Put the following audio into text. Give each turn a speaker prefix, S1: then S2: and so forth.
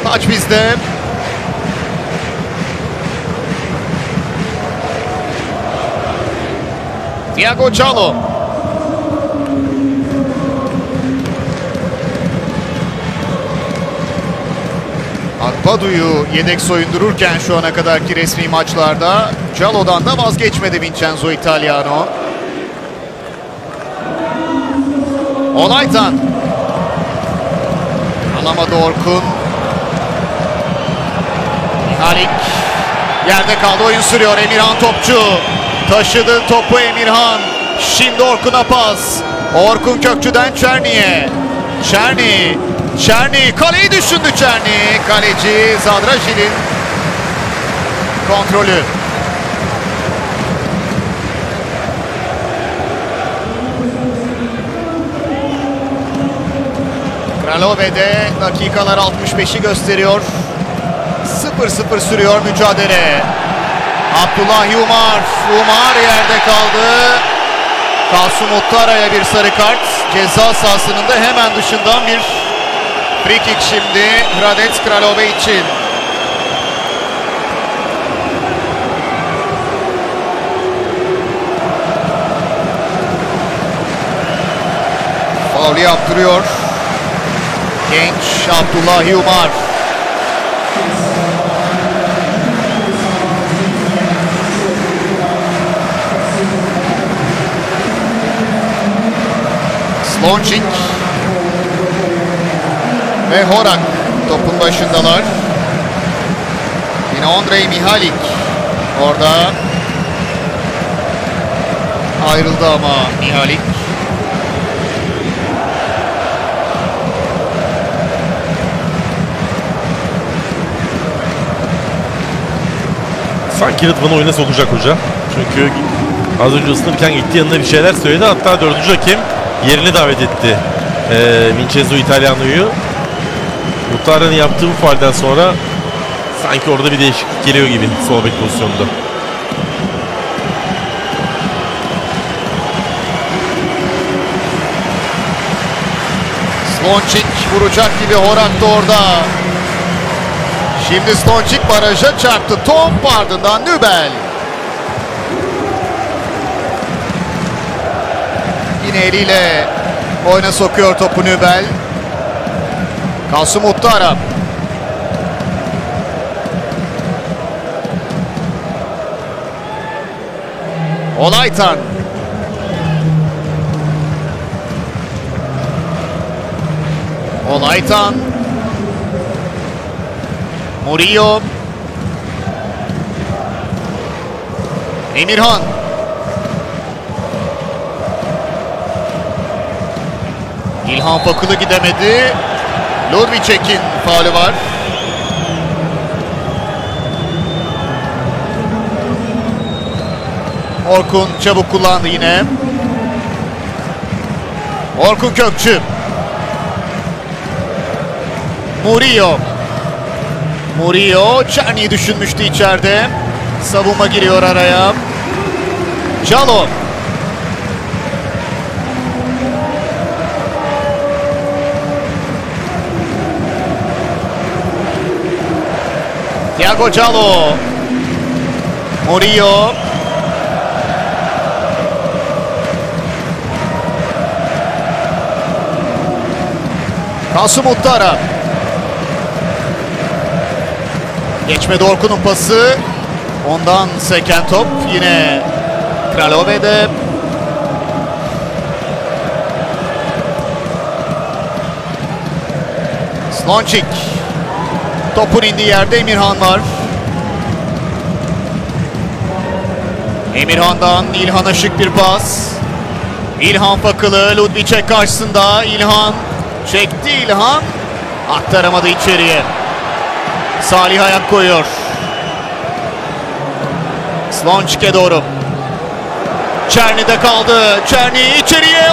S1: Taç bizde. Thiago Callo. Akpadu'yu yedek soyundururken şu ana kadarki resmi maçlarda Callo'dan da vazgeçmedi Vincenzo Italiano. Olaytan. Alamadı Orkun. Mihalik. Yerde kaldı, oyun sürüyor. Emirhan topçu. Taşıdı topu Emirhan. Şimdi Orkun'a pas. Orkun Kökçü'den Çerni'ye. Çerni kaleyi düşündü Çerni. Kaleci Zadrajil'in kontrolü. Kralove'de dakikalar 65'i gösteriyor. 0-0 sürüyor mücadele. Abdullahi Umar yerde kaldı. Kasım Ottara'ya bir sarı kart. Ceza sahasının da hemen dışından bir free kick şimdi Hradec Kralove için. Faul yaptırıyor genç Abdullahi Umar. Slončik ve Horak topun başındalar. Yine Ondrej Mihalik orada ayrıldı ama Mihalik.
S2: Sanki Rıdvan'ı oyuna sokacak hoca. Çünkü az önce ısınırken gitti, yanına bir şeyler söyledi. Hatta dördüncü hakem yerine davet etti Vincenzo Italiano'yu. Uttara'nın yaptığı bu faalden sonra sanki orada bir değişiklik geliyor gibi sol bek pozisyonunda.
S1: Slončik vuracak gibi, Horak da orada. Şimdi Slončik baraja çarptı. Top ardından Nübel. Yine eliyle oyuna sokuyor topu Nübel. Kasım Uttara. Olaytan. Murillo. Emirhan. İlhan Fakılı gidemedi. Ludvicek'in faulü var. Orkun çabuk kullandı yine. Orkun Kökçü. Murillo Çerni'yi düşünmüştü içeride. Savunma giriyor araya. Callo. Thiago Callo. Murillo. Kasım Uttara. Geçmedi Orkun'un pası. Ondan seken top yine Kralove'de. Slončik. Topun indiği yerde Emirhan var. Emirhan'dan İlhan'a şık bir pas. İlhan Fakılı Ludvicek karşısında. İlhan çekti, İlhan aktaramadı içeriye. Salih ayak koyuyor. Slončik'e doğru. Çerni'de kaldı. Çerni içeriye.